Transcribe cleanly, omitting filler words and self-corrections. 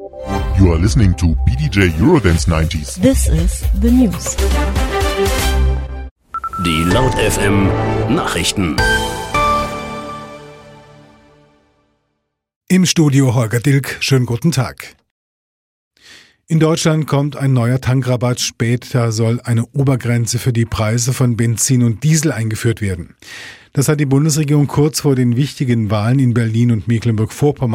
You are listening to BDJ Eurodance 90s. This is the news. Die Laut FM Nachrichten. Im Studio Holger Dilk, schönen guten Tag. In Deutschland kommt ein neuer Tankrabatt. Später soll eine Obergrenze für die Preise von Benzin und Diesel eingeführt werden. Das hat die Bundesregierung kurz vor den wichtigen Wahlen in Berlin und Mecklenburg-Vorpommern